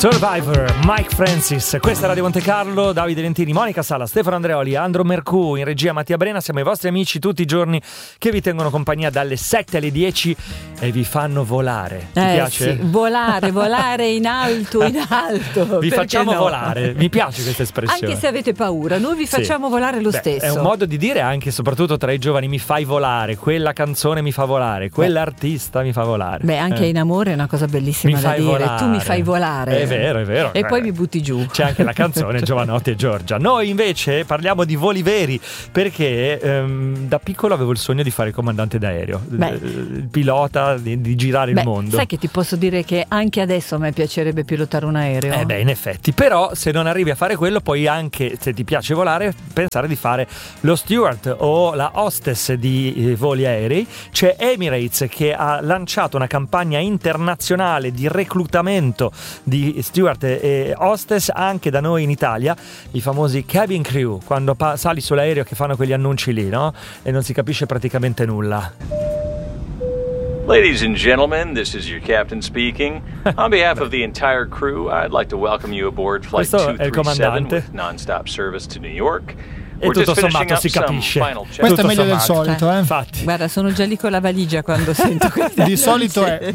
Survivor, Mike Francis, questa è Radio Monte Carlo, Davide Lentini, Monica Sala, Stefano Andreoli, Andro Mercù, in regia Mattia Brena. Siamo i vostri amici tutti i giorni che vi tengono compagnia dalle 7 alle 10 e vi fanno volare. Ti piace? Sì, volare in alto, Vi facciamo volare, mi piace questa espressione. Anche se avete paura, noi vi facciamo volare lo stesso. È un modo di dire anche, soprattutto tra i giovani, mi fai volare, quella canzone mi fa volare, quell'artista mi fa volare. Beh, anche in amore è una cosa bellissima da dire, volare. Tu mi fai volare. È vero. E poi mi butti giù. C'è anche la canzone Giovanotti e Giorgia. Noi invece parliamo di voli veri, perché da piccolo avevo il sogno di fare il comandante d'aereo, il pilota, di girare il mondo. Sai che ti posso dire che anche adesso a me piacerebbe pilotare un aereo? In effetti. Però se non arrivi a fare quello, puoi anche, se ti piace volare, pensare di fare lo steward o la hostess di voli aerei. C'è Emirates che ha lanciato una campagna internazionale di reclutamento di steward e hostess anche da noi in Italia, i famosi cabin crew, quando sali sull'aereo che fanno quegli annunci lì, no? E non si capisce praticamente nulla. Ladies and gentlemen, this is your captain speaking. On behalf of the entire crew, I'd like to welcome you aboard Flight Questo è il 237 comandante. with non-stop service to New York. E tutto sommato si capisce. Questo è meglio del solito, Infatti. Guarda, sono già lì con la valigia quando sento questa. Di solito è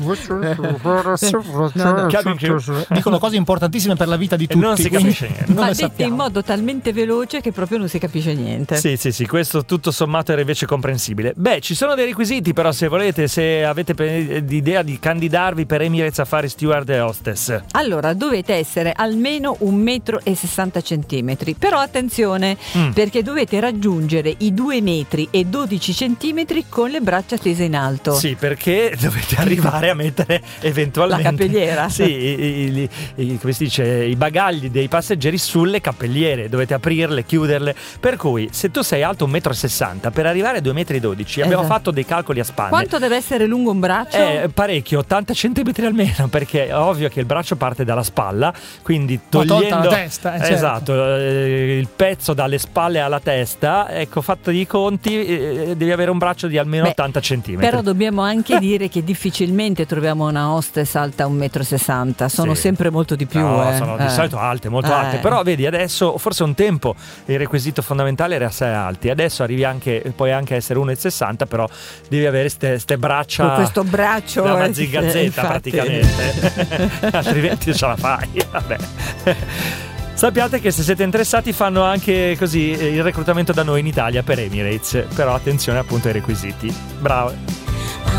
dicono cose importantissime per la vita di tutti. Non si capisce niente. Ma dette in modo talmente veloce che proprio non si capisce niente. Sì, questo tutto sommato era invece comprensibile. Ci sono dei requisiti, però, se volete, se avete l'idea di candidarvi per Emirates a fare steward e hostess. Allora, dovete essere almeno 1,60 m. Però attenzione, perché dovete raggiungere i 2,12 m con le braccia tese in alto. Sì, perché dovete arrivare a mettere eventualmente la cappelliera. Sì, come si dice, i bagagli dei passeggeri sulle cappelliere. Dovete aprirle, chiuderle. Per cui, se tu sei alto 1,60 m, per arrivare a 2,12 m, abbiamo fatto dei calcoli a spanne. Quanto deve essere lungo un braccio? Parecchio, 80 cm almeno, perché è ovvio che il braccio parte dalla spalla, quindi togliendo la testa, certo. Esatto, il pezzo dalle spalle alla testa, ecco, fatto i conti, devi avere un braccio di almeno 80 cm. Però dobbiamo anche dire che difficilmente troviamo una hostess alta 1,60 m, sono sempre molto di più. No, sono di solito alte, molto alte, però vedi, adesso, forse un tempo il requisito fondamentale era essere alti, adesso puoi anche essere 1,60 m, però devi avere ste braccia, con questo braccio da una zigazzetta praticamente, altrimenti non ce la fai. Vabbè. Sappiate che se siete interessati fanno anche così il reclutamento da noi in Italia per Emirates, però attenzione appunto ai requisiti. Bravo.